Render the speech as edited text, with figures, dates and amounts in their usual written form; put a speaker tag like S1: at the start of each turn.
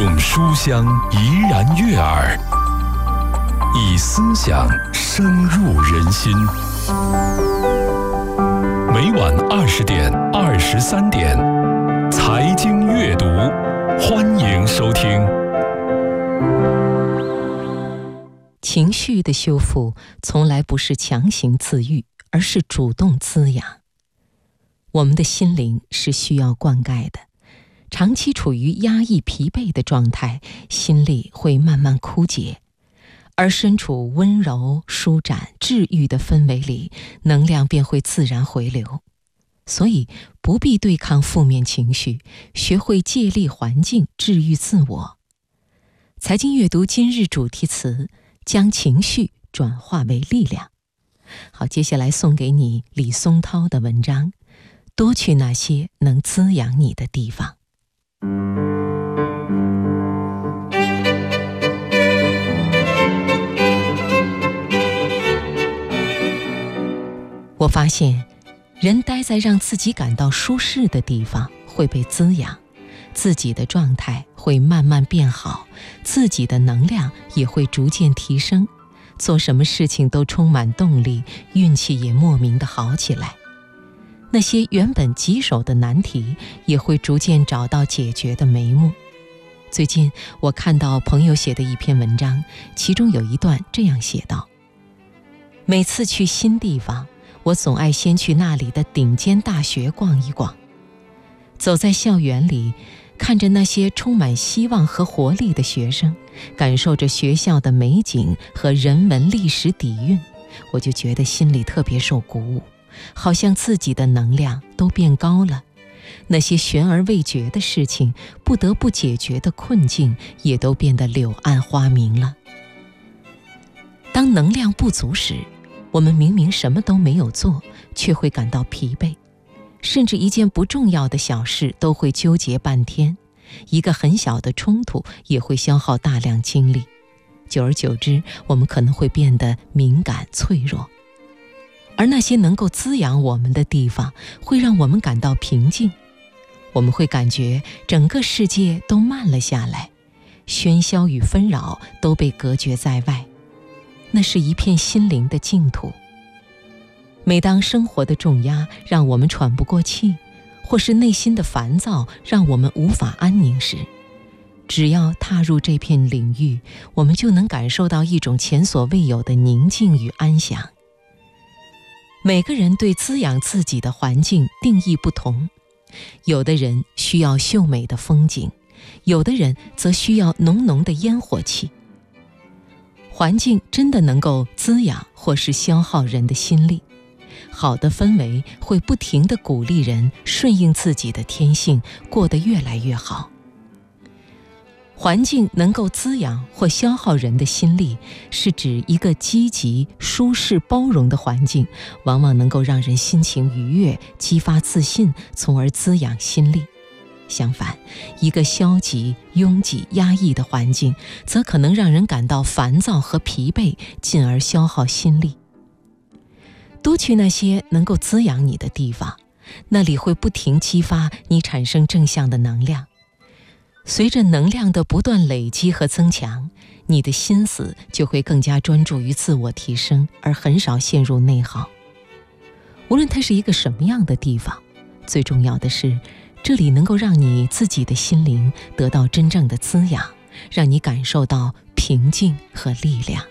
S1: 用书香怡然悦耳，以思想深入人心。每晚20点、23点，财经阅读，欢迎收听。
S2: 情绪的修复从来不是强行自愈，而是主动滋养。我们的心灵是需要灌溉的，长期处于压抑疲惫的状态，心力会慢慢枯竭，而身处温柔、舒展、治愈的氛围里，能量便会自然回流。所以不必对抗负面情绪，学会借力环境治愈自我。财经阅读今日主题词：将情绪转化为力量。好，接下来送给你李松涛的文章，多去那些能滋养你的地方。我发现人待在让自己感到舒适的地方会被滋养，自己的状态会慢慢变好，自己的能量也会逐渐提升，做什么事情都充满动力，运气也莫名的好起来。那些原本棘手的难题也会逐渐找到解决的眉目。最近我看到朋友写的一篇文章，其中有一段这样写道：每次去新地方，我总爱先去那里的顶尖大学逛一逛。走在校园里，看着那些充满希望和活力的学生，感受着学校的美景和人文历史底蕴，我就觉得心里特别受鼓舞，好像自己的能量都变高了。那些悬而未决的事情，不得不解决的困境，也都变得柳暗花明了。当能量不足时，我们明明什么都没有做，却会感到疲惫，甚至一件不重要的小事都会纠结半天，一个很小的冲突也会消耗大量精力。久而久之，我们可能会变得敏感脆弱。而那些能够滋养我们的地方，会让我们感到平静。我们会感觉整个世界都慢了下来，喧嚣与纷扰都被隔绝在外，那是一片心灵的净土。每当生活的重压让我们喘不过气，或是内心的烦躁让我们无法安宁时，只要踏入这片领域，我们就能感受到一种前所未有的宁静与安详。每个人对滋养自己的环境定义不同，有的人需要秀美的风景，有的人则需要浓浓的烟火气。环境真的能够滋养或是消耗人的心力，好的氛围会不停地鼓励人顺应自己的天性，过得越来越好。环境能够滋养或消耗人的心力，是指一个积极、舒适、包容的环境，往往能够让人心情愉悦，激发自信，从而滋养心力。相反，一个消极、拥挤、压抑的环境，则可能让人感到烦躁和疲惫，进而消耗心力。多去那些能够滋养你的地方，那里会不停激发你产生正向的能量。随着能量的不断累积和增强，你的心思就会更加专注于自我提升，而很少陷入内耗。无论它是一个什么样的地方，最重要的是这里能够让你自己的心灵得到真正的滋养，让你感受到平静和力量。